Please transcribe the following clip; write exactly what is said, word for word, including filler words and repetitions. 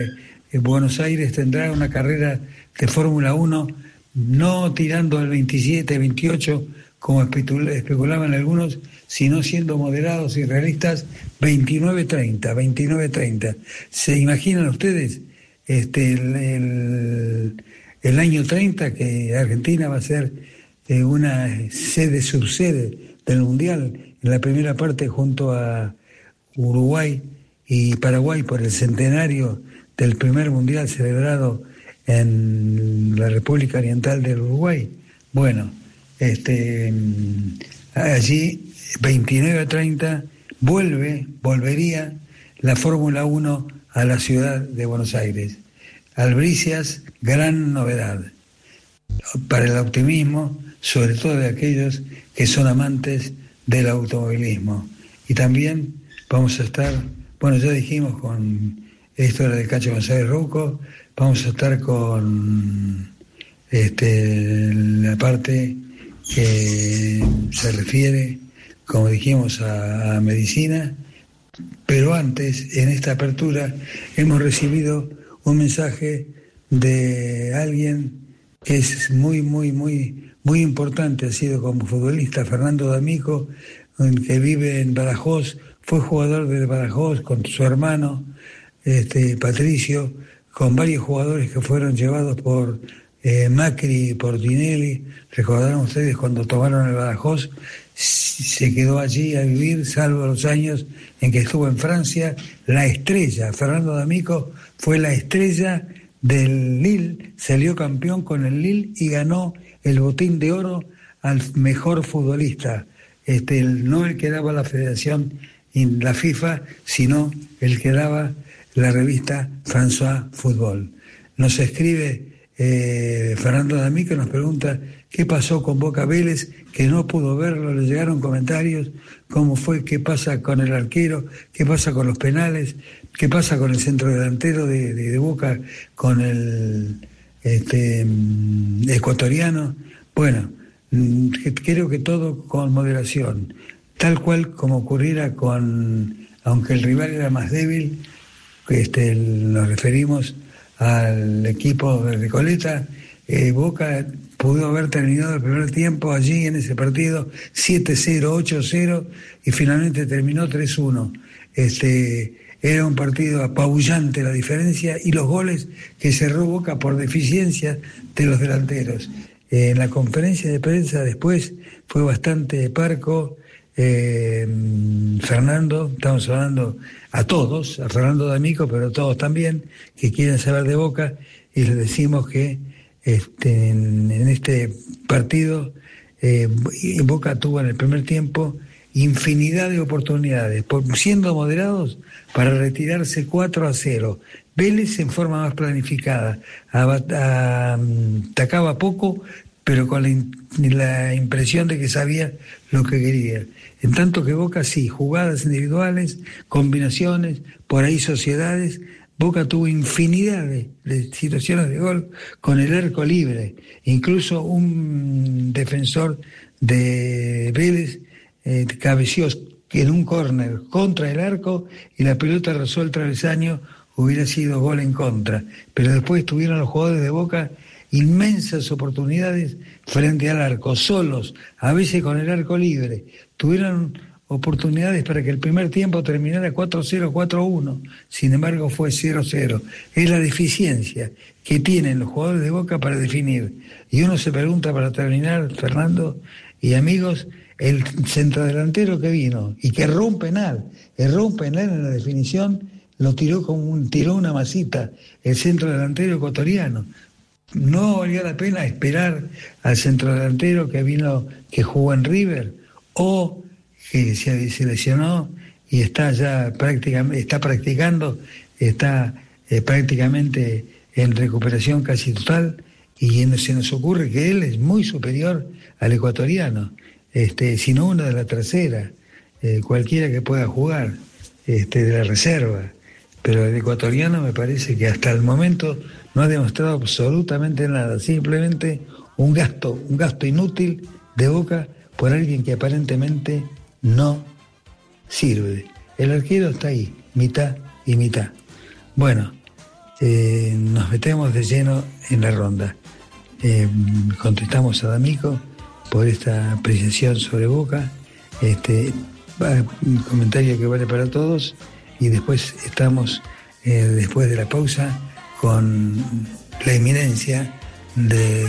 eh, Buenos Aires tendrá una carrera de Fórmula uno no tirando al veintisiete, veintiocho, como especulaban algunos, sino siendo moderados y realistas, veintinueve treinta, veintinueve treinta. ¿Se imaginan ustedes este, el, el, el año treinta que Argentina va a ser eh, una sede, subsede del Mundial, en la primera parte junto a Uruguay y Paraguay por el centenario del primer Mundial celebrado en la República Oriental del Uruguay? Bueno, este, allí veintinueve a treinta vuelve, volvería la Fórmula uno a la ciudad de Buenos Aires. Albricias, gran novedad para el optimismo, sobre todo de aquellos que son amantes del automovilismo. Y también vamos a estar, bueno, ya dijimos con esto era de Cacho González Rouco, vamos a estar con este, la parte que se refiere, como dijimos, a, a medicina, pero antes, en esta apertura, hemos recibido un mensaje de alguien que es muy, muy, muy, muy importante, ha sido como futbolista, Fernando D'Amico, que vive en Badajoz, fue jugador del Badajoz con su hermano, este, Patricio, con varios jugadores que fueron llevados por eh, Macri y por Tinelli. Recordaron ustedes cuando tomaron el Badajoz, se quedó allí a vivir, salvo los años en que estuvo en Francia. La estrella, Fernando D'Amico, fue la estrella del Lille, salió campeón con el Lille y ganó el botín de oro al mejor futbolista. Este, el, no el que daba la Federación, la FIFA, sino el que daba la revista François Football. Nos escribe eh, Fernando D'Amico, nos pregunta qué pasó con Boca Vélez, que no pudo verlo, le llegaron comentarios, cómo fue, qué pasa con el arquero, qué pasa con los penales, qué pasa con el centro delantero de, de, de Boca, con el este, ecuatoriano. Bueno, creo que todo con moderación, tal cual como ocurriera con, aunque el rival era más débil, este, nos referimos al equipo de Recoleta. eh, Boca pudo haber terminado el primer tiempo allí en ese partido siete cero, ocho cero y finalmente terminó tres uno. Este, era un partido apabullante la diferencia y los goles que cerró Boca por deficiencia de los delanteros. En la conferencia de prensa después fue bastante parco. Eh, Fernando, estamos hablando a todos, a Fernando D'Amico, pero a todos también, que quieren saber de Boca, y les decimos que este, en, en este partido eh, Boca tuvo en el primer tiempo infinidad de oportunidades, por, siendo moderados, para retirarse cuatro a cero. Vélez en forma más planificada, atacaba poco, pero con la, in, la impresión de que sabía lo que quería. En tanto que Boca sí, jugadas individuales, combinaciones, por ahí sociedades. Boca tuvo infinidad de, de situaciones de gol con el arco libre. Incluso un defensor de Vélez eh, cabeció en un córner contra el arco y la pelota rozó el travesaño, hubiera sido gol en contra. Pero después tuvieron los jugadores de Boca inmensas oportunidades frente al arco, solos, a veces con el arco libre. Tuvieron oportunidades para que el primer tiempo terminara cuatro cero, cuatro uno. Sin embargo, fue cero cero. Es la deficiencia que tienen los jugadores de Boca para definir. Y uno se pregunta, para terminar, Fernando y amigos, el centrodelantero que vino y que erró un penal, erró un penal en la definición, lo tiró como un, tiró una masita, el centrodelantero ecuatoriano. No valía la pena esperar al centrodelantero que vino, que jugó en River, o que se, se lesionó y está ya prácticamente, está practicando, está eh, prácticamente en recuperación casi total, y se nos ocurre que él es muy superior al ecuatoriano, este, sino una de la tercera, eh, cualquiera que pueda jugar, este, de la reserva. Pero el ecuatoriano me parece que hasta el momento no ha demostrado absolutamente nada, simplemente un gasto, un gasto inútil de Boca por alguien que aparentemente no sirve. El arquero está ahí, mitad y mitad. Bueno, eh, nos metemos de lleno en la ronda. Eh, contestamos a D'Amico por esta apreciación sobre Boca, este, un comentario que vale para todos, y después estamos, eh, después de la pausa, con la eminencia de